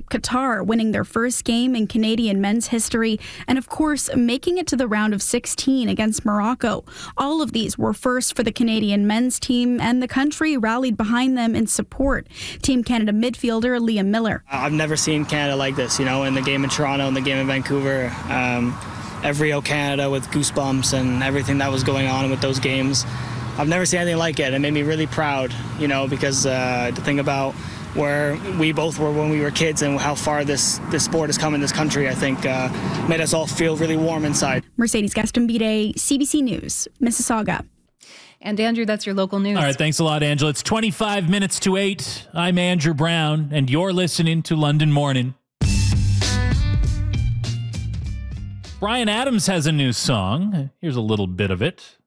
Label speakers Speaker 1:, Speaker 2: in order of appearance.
Speaker 1: Qatar, winning their first game in Canadian men's history, and of course, making it to the round of 16 against Morocco. All of these were first for the Canadian men's team, and the country rallied behind them in support. Team Canada midfielder Liam Miller.
Speaker 2: I've never seen Canada like this, in the game in Toronto and the game in Vancouver. Every O Canada with goosebumps and everything that was going on with those games. I've never seen anything like it. It made me really proud, because to think about where we both were when we were kids and how far this sport has come in this country, I think made us all feel really warm inside.
Speaker 1: Mercedes Gastambide, CBC News, Mississauga.
Speaker 3: And Andrew, that's your local news.
Speaker 4: All right, thanks a lot, Angela. It's 25 minutes to 8. I'm Andrew Brown, and you're listening to London Morning. Bryan Adams has a new song. Here's a little bit of it.